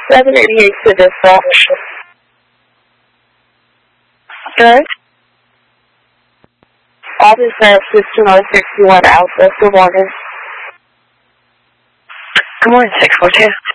788 to dispatch. Good. Officer System 061 Alpha, good morning. Good morning, 642.